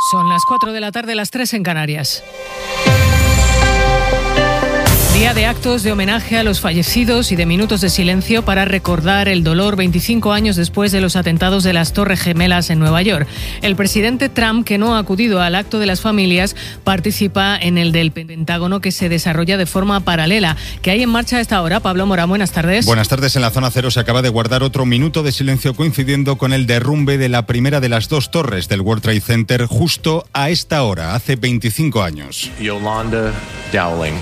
Son las 4 de la tarde, las 3 en Canarias. Día de actos de homenaje a los fallecidos y de minutos de silencio para recordar el dolor 25 años después de los atentados de las Torres Gemelas en Nueva York. El presidente Trump, que no ha acudido al acto de las familias, participa en el del Pentágono, que se desarrolla de forma paralela. ¿Qué hay en marcha a esta hora? Pablo Morán, buenas tardes. Buenas tardes. En la zona cero se acaba de guardar otro minuto de silencio coincidiendo con el derrumbe de la primera de las dos torres del World Trade Center justo a esta hora, hace 25 años. Yolanda Dowling.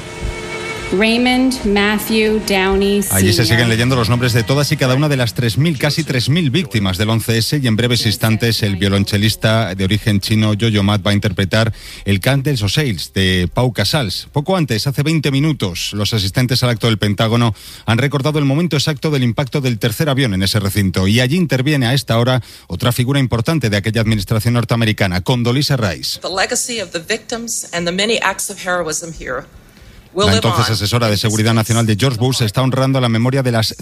Raymond Matthew Downey Sr. Allí se siguen leyendo los nombres de todas y cada una de las 3.000, casi 3.000 víctimas del 11S, y en breves instantes el violonchelista de origen chino Yo-Yo Ma va a interpretar el Candles o Sails de Pau Casals. Poco antes, hace 20 minutos, los asistentes al acto del Pentágono han recordado el momento exacto del impacto del tercer avión en ese recinto, y allí interviene a esta hora otra figura importante de aquella administración norteamericana, Condoleezza Rice. The legacy of the victims and the many acts of heroism here. La entonces asesora de Seguridad Nacional de George Bush está honrando la memoria de las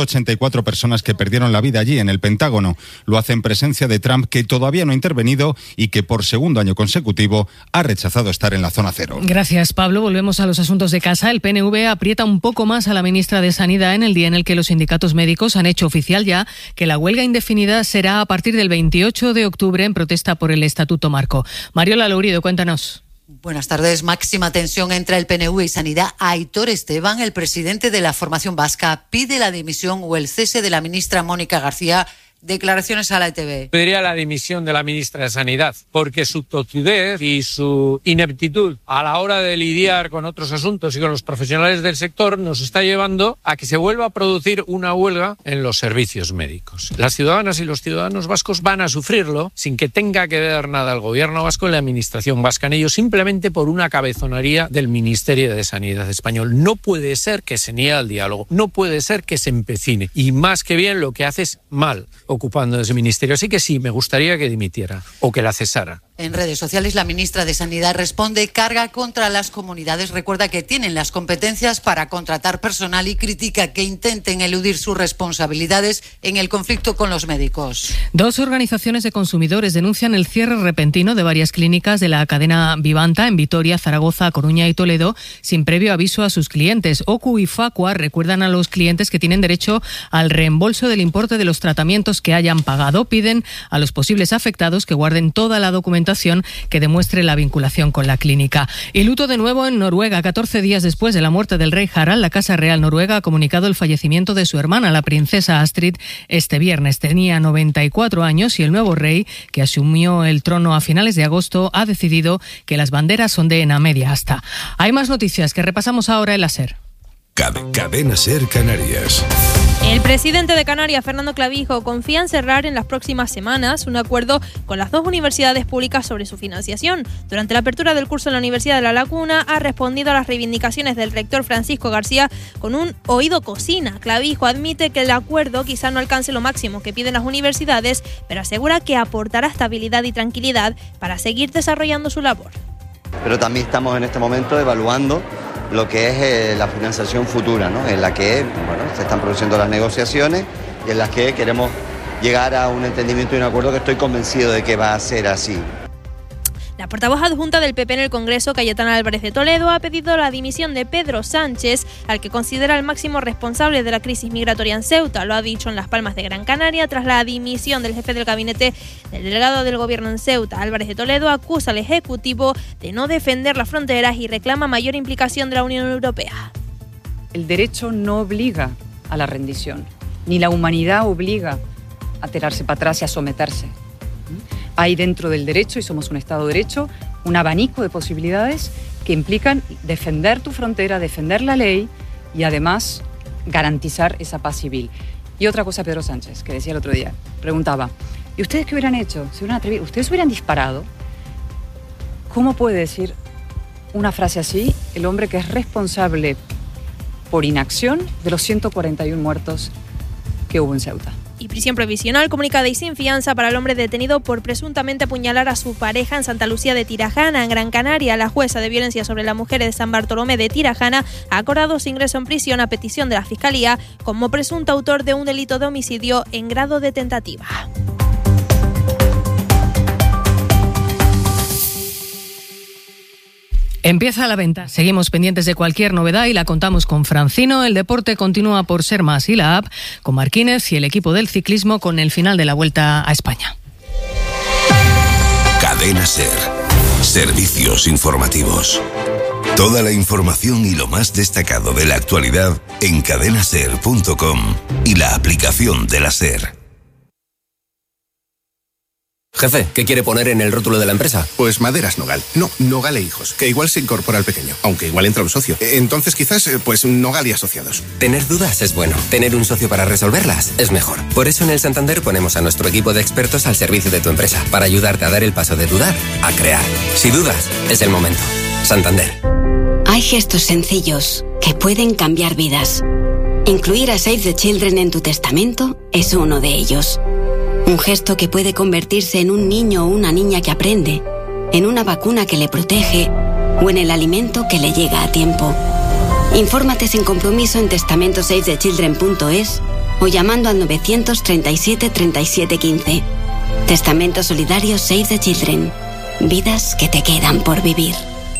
184 personas que perdieron la vida allí en el Pentágono. Lo hace en presencia de Trump, que todavía no ha intervenido y que por segundo año consecutivo ha rechazado estar en la zona cero. Gracias, Pablo. Volvemos a los asuntos de casa. El PNV aprieta un poco más a la ministra de Sanidad en el día en el que los sindicatos médicos han hecho oficial ya que la huelga indefinida será a partir del 28 de octubre en protesta por el Estatuto Marco. Mariola Lourido, cuéntanos. Buenas tardes. Máxima tensión entre el PNV y Sanidad. Aitor Esteban, el presidente de la formación vasca, pide la dimisión o el cese de la ministra Mónica García. Declaraciones a la ETV. Pediría la dimisión de la ministra de Sanidad, porque su totudez y su ineptitud a la hora de lidiar con otros asuntos y con los profesionales del sector nos está llevando a que se vuelva a producir una huelga en los servicios médicos. Las ciudadanas y los ciudadanos vascos van a sufrirlo sin que tenga que ver nada el gobierno vasco y la administración vasca en ello, simplemente por una cabezonería del Ministerio de Sanidad español. No puede ser que se niegue al diálogo, no puede ser que se empecine, y más que bien lo que hace es mal ocupando ese ministerio. Así que sí, me gustaría que dimitiera o que la cesara. En redes sociales, la ministra de Sanidad responde: carga contra las comunidades. Recuerda que tienen las competencias para contratar personal y critica que intenten eludir sus responsabilidades en el conflicto con los médicos. Dos organizaciones de consumidores denuncian el cierre repentino de varias clínicas de la cadena Vivanta en Vitoria, Zaragoza, Coruña y Toledo sin previo aviso a sus clientes. OCU y Facua recuerdan a los clientes que tienen derecho al reembolso del importe de los tratamientos que hayan pagado. Piden a los posibles afectados que guarden toda la documentación que demuestre la vinculación con la clínica. Y luto de nuevo en Noruega. 14 días después de la muerte del rey Harald, la Casa Real noruega ha comunicado el fallecimiento de su hermana, la princesa Astrid, este viernes. Tenía 94 años y el nuevo rey, que asumió el trono a finales de agosto, ha decidido que las banderas ondeen a media asta. Hay más noticias que repasamos ahora en la SER. Cadena SER Canarias. El presidente de Canarias, Fernando Clavijo, confía en cerrar en las próximas semanas un acuerdo con las dos universidades públicas sobre su financiación. Durante la apertura del curso en la Universidad de La Laguna, ha respondido a las reivindicaciones del rector Francisco García con un oído cocina. Clavijo admite que el acuerdo quizá no alcance lo máximo que piden las universidades, pero asegura que aportará estabilidad y tranquilidad para seguir desarrollando su labor. Pero también estamos en este momento evaluando lo que es la financiación futura, ¿no? En la que se están produciendo las negociaciones y en las que queremos llegar a un entendimiento y un acuerdo que estoy convencido de que va a ser así. La portavoz adjunta del PP en el Congreso, Cayetana Álvarez de Toledo, ha pedido la dimisión de Pedro Sánchez, al que considera el máximo responsable de la crisis migratoria en Ceuta. Lo ha dicho en Las Palmas de Gran Canaria tras la dimisión del jefe del gabinete del delegado del gobierno en Ceuta. Álvarez de Toledo acusa al Ejecutivo de no defender las fronteras y reclama mayor implicación de la Unión Europea. El derecho no obliga a la rendición, ni la humanidad obliga a tirarse para atrás y a someterse. Hay dentro del derecho, y somos un Estado de Derecho, un abanico de posibilidades que implican defender tu frontera, defender la ley y además garantizar esa paz civil. Y otra cosa, Pedro Sánchez, que decía el otro día, preguntaba: ¿y ustedes qué hubieran hecho? ¿Se hubieran atrevido? ¿Ustedes hubieran disparado? ¿Cómo puede decir una frase así el hombre que es responsable por inacción de los 141 muertos que hubo en Ceuta? Y prisión provisional comunicada y sin fianza para el hombre detenido por presuntamente apuñalar a su pareja en Santa Lucía de Tirajana, en Gran Canaria. La jueza de violencia sobre la mujer de San Bartolomé de Tirajana ha acordado su ingreso en prisión a petición de la Fiscalía como presunto autor de un delito de homicidio en grado de tentativa. Empieza la venta. Seguimos pendientes de cualquier novedad y la contamos con Francino. El deporte continúa por ser más y la app con Marquínez y el equipo del ciclismo con el final de la Vuelta a España. Cadena SER. Servicios informativos. Toda la información y lo más destacado de la actualidad en cadenaser.com y la aplicación de la SER. Jefe, ¿qué quiere poner en el rótulo de la empresa? Pues Maderas Nogal. No, Nogal e Hijos, que igual se incorpora al pequeño, aunque igual entra un socio. Entonces quizás, pues Nogal y Asociados. Tener dudas es bueno. Tener un socio para resolverlas es mejor. Por eso en el Santander ponemos a nuestro equipo de expertos al servicio de tu empresa, para ayudarte a dar el paso de dudar a crear. Si dudas, es el momento. Santander. Hay gestos sencillos que pueden cambiar vidas. Incluir a Save the Children en tu testamento es uno de ellos. Un gesto que puede convertirse en un niño o una niña que aprende, en una vacuna que le protege o en el alimento que le llega a tiempo. Infórmate sin compromiso en testamentosavethechildren.es o llamando al 937 37 15. Testamento solidario Save the Children. Vidas que te quedan por vivir.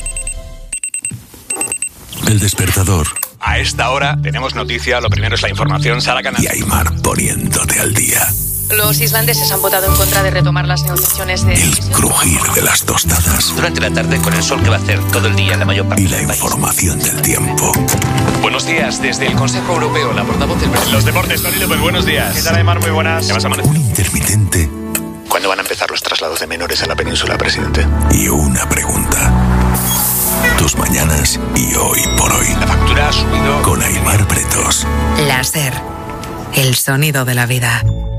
El despertador. A esta hora tenemos noticia, lo primero es la información, Sara Canal. Y Aymar poniéndote al día. Los islandeses han votado en contra de retomar las negociaciones de... El crujir de las tostadas. Durante la tarde con el sol que va a hacer todo el día en la mayor parte y la información del tiempo. Buenos días, desde el Consejo Europeo, la portavoz del... Los deportes, Tony López, buenos días. ¿Qué tal, Aymar? Muy buenas. ¿Qué vas a amanecer? Un intermitente. ¿Cuándo van a empezar los traslados de menores a la península, presidente? Y una pregunta. Tus mañanas y hoy por hoy. La factura ha subido... Con Aymar Pretos. La SER. El sonido de la vida.